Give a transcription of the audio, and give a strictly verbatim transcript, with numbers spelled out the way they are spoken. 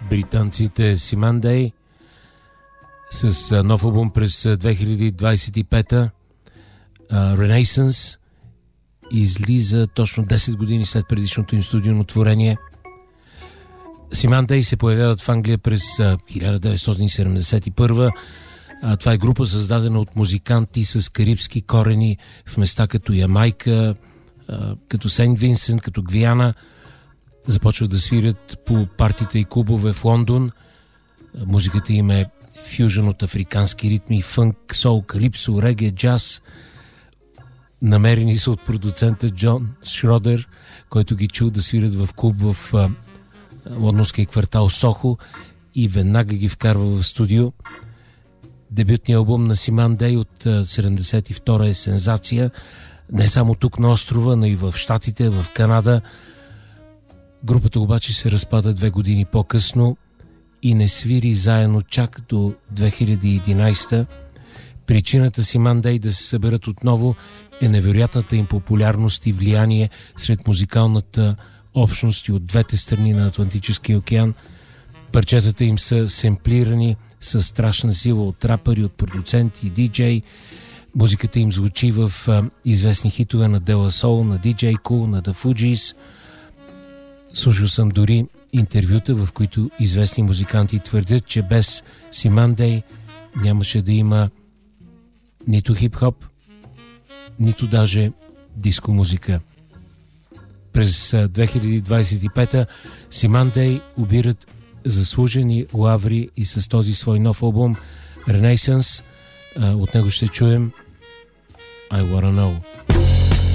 британците Simandei с нов албум през две хиляди двадесет и пета, Renaissance, излиза точно десет години след предишното им студийно творение. Simandei се появяват в Англия през хиляда деветстотин седемдесет и първа. Това е група, създадена от музиканти с карибски корени в места като Ямайка, като Сейнт Винсент, като Гвиана. Започват да свирят по партите и клубове в Лондон. Музиката им е фюжън от африкански ритми, фънк, сол, калипсо, реге, джаз. Намерени са от продуцента Джон Шродер, който ги чул да свирят в клуб в а, лондонския квартал Сохо и веднага ги вкарва в студио. Дебютният албум на Simandei от а, седемдесет и втора е сензация. Не само тук на острова, но и в Щатите, в Канада. Групата обаче се разпада две години по-късно и не свири заедно чак до две хиляди и единадесета. Причината Simandei да се съберат отново е невероятната им популярност и влияние сред музикалната общност и от двете страни на Атлантическия океан. Парчетата им са семплирани със страшна сила от рапъри, от продуценти и диджей. Музиката им звучи в а, известни хитове на De La Soul, на ди джей Cool, на The Fugees. Слушал съм дори интервюта, в които известни музиканти твърдят, че без Simandei нямаше да има нито хип-хоп, нито даже диско музика. През две хиляди двадесет и пета Simandei обират заслужени лаври и с този свой нов албум Renaissance от него ще чуем I Wanna Know.